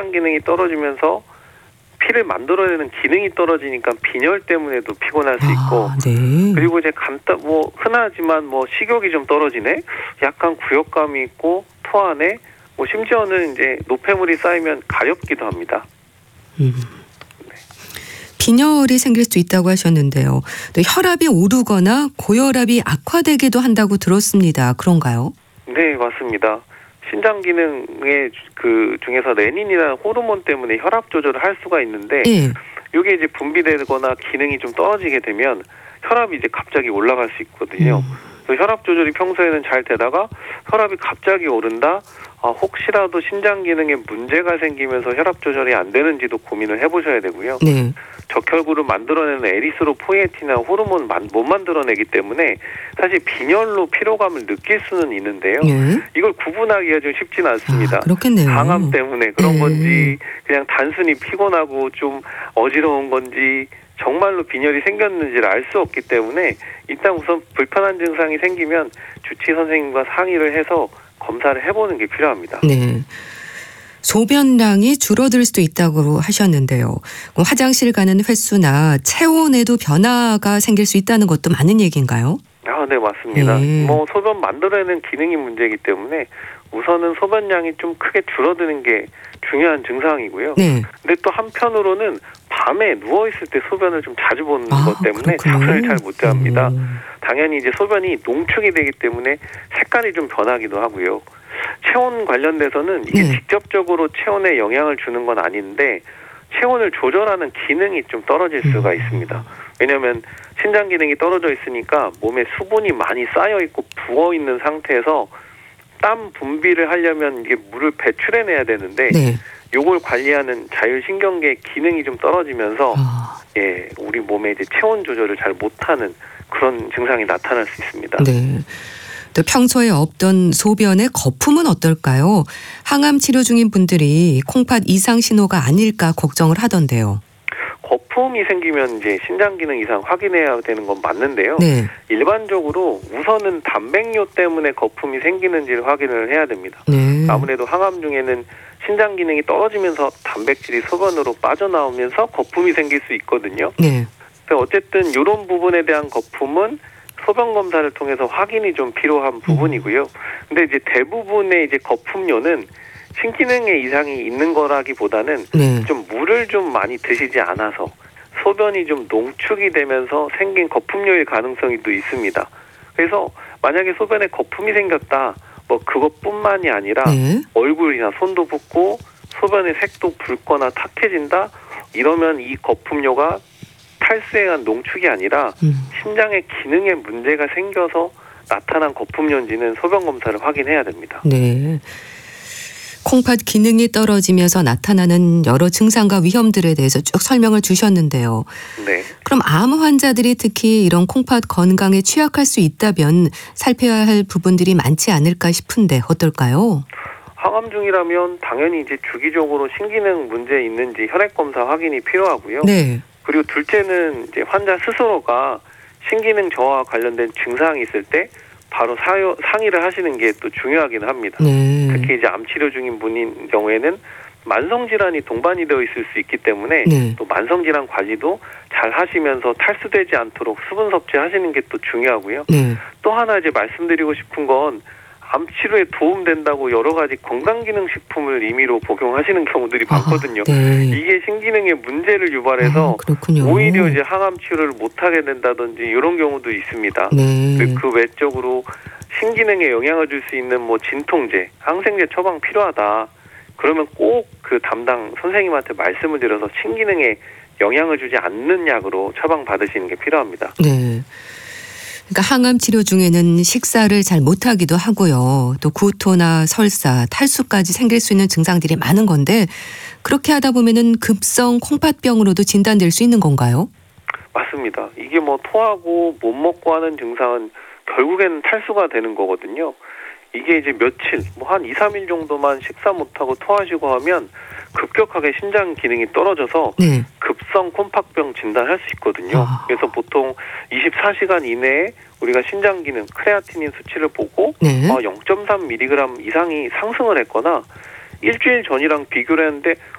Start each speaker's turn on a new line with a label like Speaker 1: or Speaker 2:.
Speaker 1: 신장 기능이 떨어지면서 피를 만들어내는 기능이 떨어지니까 빈혈 때문에도 피곤할 수 있고,
Speaker 2: 네.
Speaker 1: 그리고 이제 흔하지만 식욕이 좀 떨어지네, 약간 구역감이 있고 토하네, 심지어는 이제 노폐물이 쌓이면 가렵기도 합니다.
Speaker 2: 빈혈이 생길 수 있다고 하셨는데요. 또 혈압이 오르거나 고혈압이 악화되기도 한다고 들었습니다. 그런가요?
Speaker 1: 네, 맞습니다. 신장 기능의 중에서 레닌이라는 호르몬 때문에 혈압 조절을 할 수가 있는데,
Speaker 2: 예.
Speaker 1: 이게 이제 분비되거나 기능이 좀 떨어지게 되면 혈압이 이제 갑자기 올라갈 수 있거든요. 그래서 혈압 조절이 평소에는 잘 되다가 혈압이 갑자기 오른다. 혹시라도 신장 기능에 문제가 생기면서 혈압 조절이 안 되는지도 고민을 해보셔야 되고요.
Speaker 2: 네.
Speaker 1: 적혈구를 만들어내는 에리스로포이에틴이나 호르몬 못 만들어내기 때문에 사실 빈혈로 피로감을 느낄 수는 있는데요.
Speaker 2: 네.
Speaker 1: 이걸 구분하기가 좀 쉽지는 않습니다.
Speaker 2: 그렇겠네요.
Speaker 1: 항암 때문에 그런 건지, 그냥 단순히 피곤하고 좀 어지러운 건지, 정말로 빈혈이 생겼는지를 알 수 없기 때문에 일단 우선 불편한 증상이 생기면 주치 선생님과 상의를 해서 검사를 해보는 게 필요합니다.
Speaker 2: 네. 소변량이 줄어들 수도 있다고 하셨는데요. 화장실 가는 횟수나 체온에도 변화가 생길 수 있다는 것도 맞는 얘기인가요?
Speaker 1: 네, 맞습니다.
Speaker 2: 네.
Speaker 1: 소변 만들어내는 기능이 문제이기 때문에 우선은 소변량이 좀 크게 줄어드는 게 중요한 증상이고요.
Speaker 2: 네.
Speaker 1: 근데 또 한편으로는 밤에 누워있을 때 소변을 좀 자주 보는 것 때문에
Speaker 2: 그렇군요.
Speaker 1: 잠을 잘 못 잡니다. 당연히 이제 소변이 농축이 되기 때문에 색깔이 좀 변하기도 하고요. 체온 관련돼서는 이게
Speaker 2: 네.
Speaker 1: 직접적으로 체온에 영향을 주는 건 아닌데, 체온을 조절하는 기능이 좀 떨어질 수가 있습니다. 왜냐하면 신장 기능이 떨어져 있으니까 몸에 수분이 많이 쌓여 있고 부어 있는 상태에서 땀 분비를 하려면 이게 물을 배출해내야 되는데,
Speaker 2: 네.
Speaker 1: 요걸 관리하는 자율신경계 기능이 좀 떨어지면서 우리 몸에 이제 체온 조절을 잘 못하는 그런 증상이 나타날 수 있습니다.
Speaker 2: 네. 또 평소에 없던 소변의 거품은 어떨까요? 항암 치료 중인 분들이 콩팥 이상 신호가 아닐까 걱정을 하던데요.
Speaker 1: 거품이 생기면 이제 신장 기능 이상 확인해야 되는 건 맞는데요.
Speaker 2: 네.
Speaker 1: 일반적으로 우선은 단백뇨 때문에 거품이 생기는지를 확인을 해야 됩니다.
Speaker 2: 네.
Speaker 1: 아무래도 항암 중에는 신장 기능이 떨어지면서 단백질이 소변으로 빠져나오면서 거품이 생길 수 있거든요.
Speaker 2: 네.
Speaker 1: 어쨌든 이런 부분에 대한 거품은 소변 검사를 통해서 확인이 좀 필요한 부분이고요. 근데 이제 대부분의 이제 거품료는 신기능에 이상이 있는 거라기보다는
Speaker 2: 네.
Speaker 1: 좀 물을 좀 많이 드시지 않아서 소변이 좀 농축이 되면서 생긴 거품료일 가능성이 또 있습니다. 그래서 만약에 소변에 거품이 생겼다, 그것뿐만이 아니라
Speaker 2: 네.
Speaker 1: 얼굴이나 손도 붓고 소변의 색도 붉거나 탁해진다, 이러면 이 거품료가 탈수에 의한 농축이 아니라 신장의 기능에 문제가 생겨서 나타난 거품료인지는 소변 검사를 확인해야 됩니다.
Speaker 2: 네. 콩팥 기능이 떨어지면서 나타나는 여러 증상과 위험들에 대해서 쭉 설명을 주셨는데요.
Speaker 1: 네.
Speaker 2: 그럼 암 환자들이 특히 이런 콩팥 건강에 취약할 수 있다면 살펴야 할 부분들이 많지 않을까 싶은데 어떨까요?
Speaker 1: 항암 중이라면 당연히 이제 주기적으로 신기능 문제 있는지 혈액 검사 확인이 필요하고요.
Speaker 2: 네.
Speaker 1: 그리고 둘째는 이제 환자 스스로가 신기능 저하와 관련된 증상이 있을 때 바로 상의를 하시는 게 또 중요하긴 합니다.
Speaker 2: 네.
Speaker 1: 특히 이제 암 치료 중인 분인 경우에는 만성 질환이 동반이 되어 있을 수 있기 때문에
Speaker 2: 네.
Speaker 1: 또 만성 질환 관리도 잘 하시면서 탈수되지 않도록 수분 섭취하시는 게 또 중요하고요.
Speaker 2: 네.
Speaker 1: 또 하나 이제 말씀드리고 싶은 건 암 치료에 도움된다고 여러 가지 건강기능식품을 임의로 복용하시는 경우들이 많거든요.
Speaker 2: 네.
Speaker 1: 이게 신기능에 문제를 유발해서
Speaker 2: 그렇군요.
Speaker 1: 오히려 이제 항암 치료를 못하게 된다든지 이런 경우도 있습니다.
Speaker 2: 네.
Speaker 1: 그 외적으로 신기능에 영향을 줄 수 있는 진통제, 항생제 처방 필요하다, 그러면 꼭 그 담당 선생님한테 말씀을 드려서 신기능에 영향을 주지 않는 약으로 처방 받으시는 게 필요합니다.
Speaker 2: 네. 그러니까 항암 치료 중에는 식사를 잘 못하기도 하고요. 또 구토나 설사, 탈수까지 생길 수 있는 증상들이 많은 건데 그렇게 하다 보면은 급성 콩팥병으로도 진단될 수 있는 건가요?
Speaker 1: 맞습니다. 이게 토하고 못 먹고 하는 증상은 결국에는 탈수가 되는 거거든요. 이게 이제 며칠, 한 2, 3일 정도만 식사 못하고 토하시고 하면 급격하게 신장 기능이 떨어져서
Speaker 2: 네.
Speaker 1: 급성 콩팥병 진단할 수 있거든요. 그래서 보통 24시간 이내에 우리가 신장 기능, 크레아티닌 수치를 보고
Speaker 2: 네.
Speaker 1: 0.3mg 이상이 상승을 했거나 일주일 전이랑 비교를 했는데